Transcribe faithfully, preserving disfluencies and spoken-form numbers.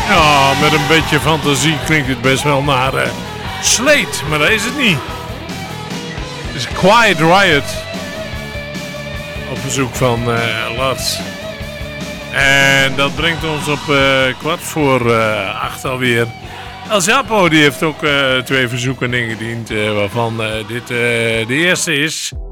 Ja, met een beetje fantasie klinkt het best wel naar uh, Slate, maar dat is het niet. Het is Quiet Riot. Op bezoek van uh, Lars. En dat brengt ons op uh, kwart voor uh, acht alweer. El Japo die heeft ook uh, twee verzoeken ingediend, uh, waarvan uh, dit uh, de eerste is.